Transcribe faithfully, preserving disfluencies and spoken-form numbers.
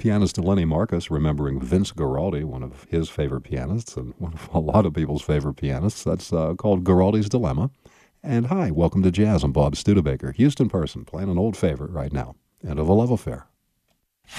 pianist Lenny Marcus, remembering Vince Guaraldi, one of his favorite pianists and one of a lot of people's favorite pianists. That's uh, called Guaraldi's Dilemma. And hi, welcome to Jazz. I'm Bob Studebaker, Houston person, playing an old favorite right now, End of a Love Affair.